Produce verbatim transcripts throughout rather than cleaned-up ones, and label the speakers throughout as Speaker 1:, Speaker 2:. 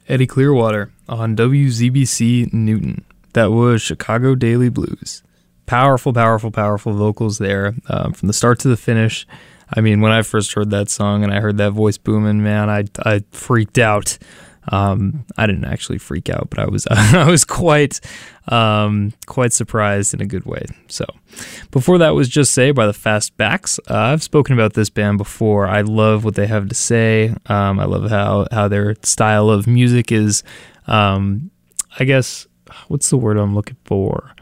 Speaker 1: Eddie Clearwater on W Z B C Newton. That was Chicago Daily Blues. Powerful, powerful, powerful vocals there um, from the start to the finish. I mean, when I first heard that song and I heard that voice booming, man, I I freaked out. Um, I didn't actually freak out, but I was I was quite um, quite surprised in a good way. So, before that was Just Say by the Fastbacks. Uh, I've spoken about this band before. I love what they have to say. Um, I love how how their style of music is. Um, I guess what's the word I'm looking for?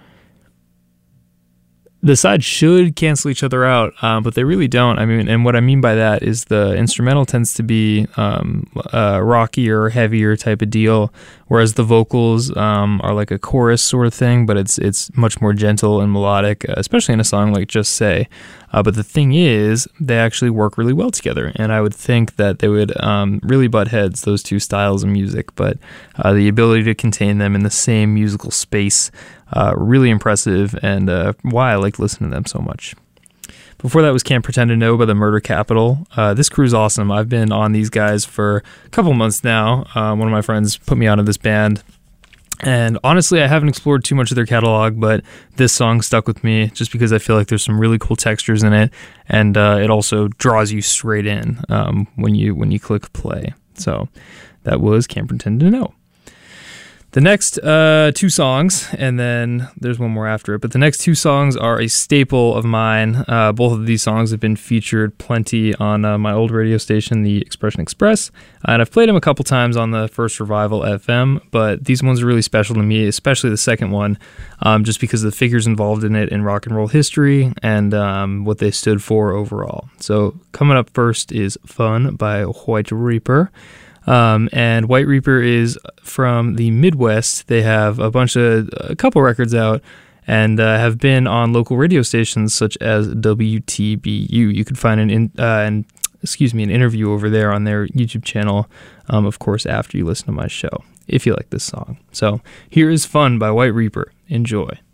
Speaker 1: The sides should cancel each other out, uh, but they really don't. I mean, and what I mean by that is the instrumental tends to be um, a rockier, heavier type of deal, whereas the vocals um, are like a chorus sort of thing, but it's it's much more gentle and melodic, uh, especially in a song like Just Say. Uh, but the thing is, they actually work really well together, and I would think that they would um, really butt heads, those two styles of music, but uh, the ability to contain them in the same musical space, uh, really impressive, and uh, why I like listening to them so much. Before that was Can't Pretend to Know by the Murder Capital. Uh, this crew's awesome. I've been on these guys for a couple months now. Uh, one of my friends put me onto this band. And honestly, I haven't explored too much of their catalog, but this song stuck with me just because I feel like there's some really cool textures in it, and uh, it also draws you straight in um, when you when you click play. So that was Can't Pretend to Know. The next uh, two songs, and then there's one more after it, but the next two songs are a staple of mine. Uh, both of these songs have been featured plenty on uh, my old radio station, the Expression Express, and I've played them a couple times on the First Revival F M, but these ones are really special to me, especially the second one, um, just because of the figures involved in it in rock and roll history and um, what they stood for overall. So coming up first is Fun by White Reaper. Um, and White Reaper is from the Midwest. They have a bunch of, a couple records out, and uh, have been on local radio stations such as W T B U. You could find an, in, uh, an excuse me, an interview over there on their YouTube channel, um, of course, after you listen to my show, if you like this song. So here is Fun by White Reaper. Enjoy.